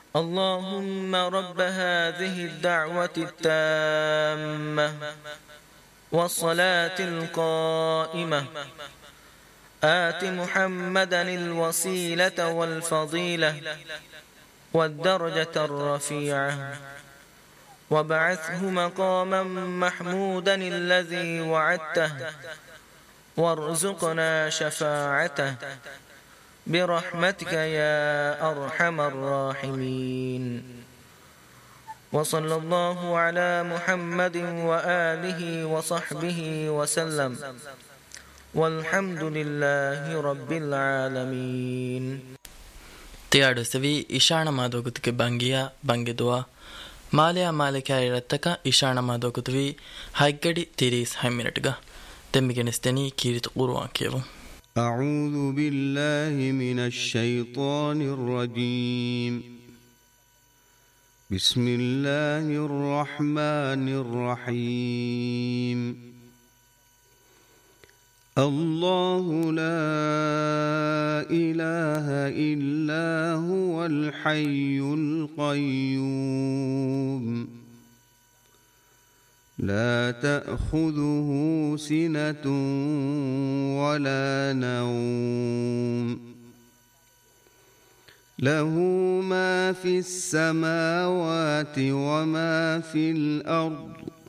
اللهم رب هذه الدعوة التامة والصلاة القائمة آت محمدا الوسيلة والفضيلة والدرجة الرفيعة وابعثه مقاما محمودا الذي وعدته وارزقنا شفاعته برحمتك يا أرحم الراحمين. وصلى الله على محمد وآله وصحبه وسلم والحمد لله رب العالمين. تيادو سوي إشانا ما دوغتك بانجيا بانجي دوا ماليا مالكا يرتكا إشانا ما دوغتوي هايقدي تيريس هاي منتغا تمكنستني كيرت قرآن كيفو. أعوذ بالله من الشيطان الرجيم. بسم الله الرحمن الرحيم. الله لا إله إلا هو الحي القيوم لا تأخذه سنة ولا نوم له ما في السماوات وما في الأرض